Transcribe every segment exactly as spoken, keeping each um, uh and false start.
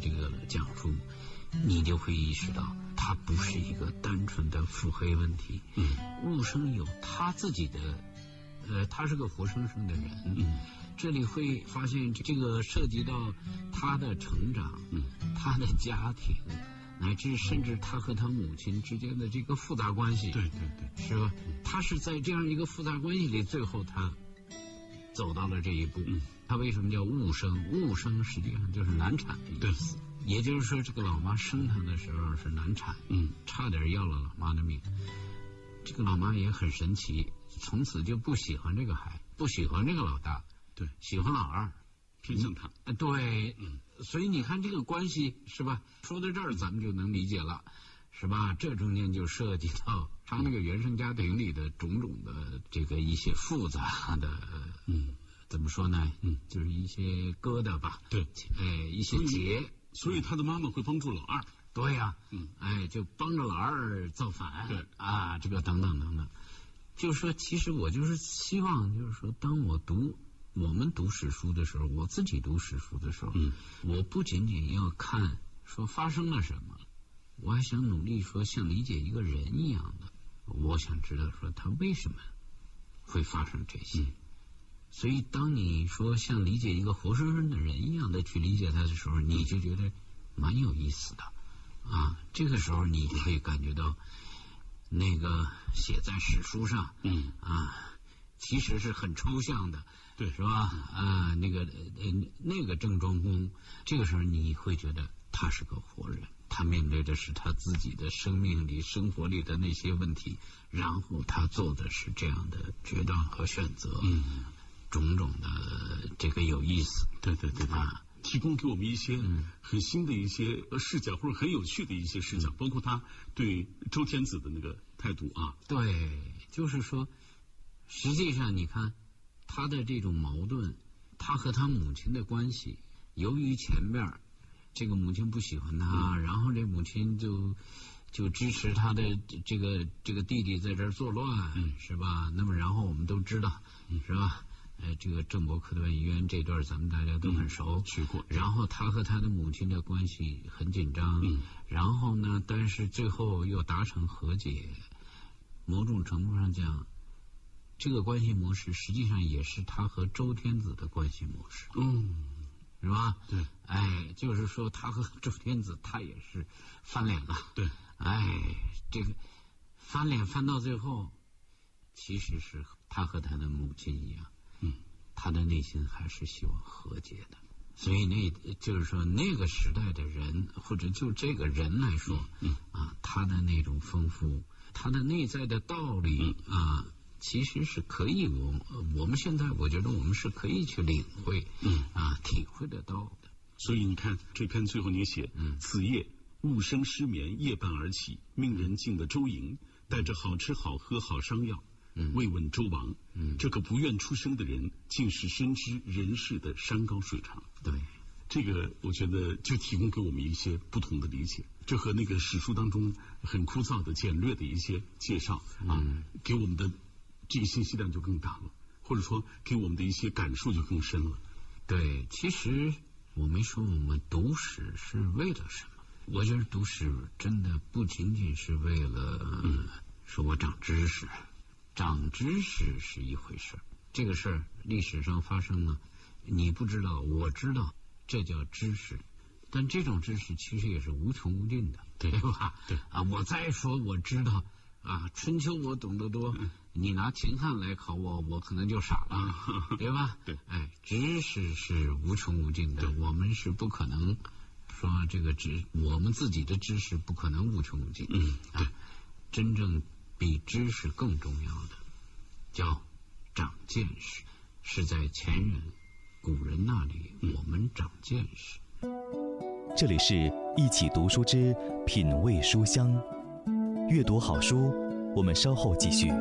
这个讲述，你就会意识到它不是一个单纯的腹黑问题。嗯，雾生有他自己的，呃，他是个活生生的人。嗯，这里会发现这个涉及到他的成长，嗯，他的家庭，乃至甚至他和他母亲之间的这个复杂关系。 对对对， 是吧？他是在这样一个复杂关系里，最后他走到了这一步。嗯，他为什么叫雾生？雾生实际上就是难产的意思。也就是说，这个老妈生他的时候是难产，嗯，差点要了老妈的命。这个老妈也很神奇，从此就不喜欢这个孩，不喜欢这个老大， 对， 喜欢老二， 偏向他。 呃，对，嗯，所以你看这个关系是吧？说到这儿，咱们就能理解了，是吧？这中间就涉及到他那个原生家庭里的种种的这个一些复杂的，嗯，怎么说呢？嗯，就是一些疙瘩吧， 对， 哎，一些结。 所以他的妈妈会帮助老二， 对呀、啊，嗯，哎，就帮着老二造反，对啊，这个等等等等，就是说，其实我就是希望，就是说，当我读我们读史书的时候，我自己读史书的时候，嗯，我不仅仅要看说发生了什么，我还想努力说像理解一个人一样的，我想知道说他为什么会发生这些。嗯，所以当你说像理解一个活生生的人一样的去理解他的时候，你就觉得蛮有意思的啊。这个时候你就可以感觉到那个写在史书上，嗯啊，其实是很抽象的， 对， 是吧？啊，那个呃那个郑庄公，这个时候你会觉得他是个活人，他面对的是他自己的生命里、生活里的那些问题，然后他做的是这样的决断和选择。嗯。种种的这个有意思， 对对对对，啊，提供给我们一些很新的一些视角，或者很有趣的一些视角，嗯，包括他对周天子的那个态度啊。 对，就是说，实际上你看他的这种矛盾，他和他母亲的关系，由于前面这个母亲不喜欢他，嗯，然后这母亲就就支持他的这个这个弟弟在这儿作乱，嗯，是吧？那么然后我们都知道，嗯，是吧？呃，这个郑伯克段遗冤这段咱们大家都很熟，去过。然后他和他的母亲的关系很紧张，嗯，然后呢，但是最后又达成和解。某种程度上讲，这个关系模式实际上也是他和周天子的关系模式，嗯，是吧？ 对， 哎，就是说他和周天子他也是翻脸了， 对， 哎，这个翻脸翻到最后，其实是他和他的母亲一样。嗯，他的内心还是希望和解的，所以那就是说那个时代的人，或者就这个人来说，嗯啊，他的那种丰富，他的内在的道理，嗯，啊，其实是可以我我们现在我觉得我们是可以去领会，嗯啊，体会得到的。 所以你看这篇最后你写，嗯，此夜雾生失眠，夜半而起，命人进的周营，带着好吃好喝好伤药。慰问周王，嗯，这个不愿出声的人，竟是深知人世的山高水长。 对， 这个我觉得就提供给我们一些不同的理解，这和那个史书当中很枯燥的简略的一些介绍啊，嗯，给我们的这个信息量就更大了，或者说给我们的一些感受就更深了。 对，其实我没说我们读史是为了什么，我觉得读史真的不仅仅是为了，嗯，说我长知识。长知识是一回事，这个事儿历史上发生了，你不知道，我知道，这叫知识。但这种知识其实也是无穷无尽的， 对吧？ 对啊，我再说我知道啊，春秋我懂得多，嗯，你拿秦汉来考我，我可能就傻了，嗯，对吧？ 对， 哎，知识是无穷无尽的，我们是不可能说这个知，我们自己的知识不可能无穷无尽。 嗯，对， 啊，真正比知识更重要的叫长见识，是在前人古人那里我们长见识。 这里是一起读书之品味书香，阅读好书，我们稍后继续。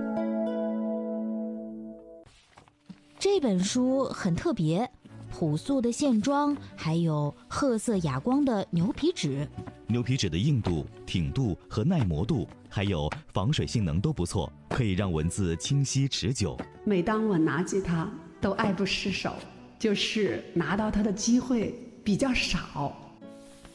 这本书很特别，朴素的线装，还有褐色哑光的牛皮纸。 牛皮纸的硬度、挺度和耐磨度，还有防水性能都不错，可以让文字清晰持久。 每当我拿起它，都爱不释手，就是拿到它的机会比较少。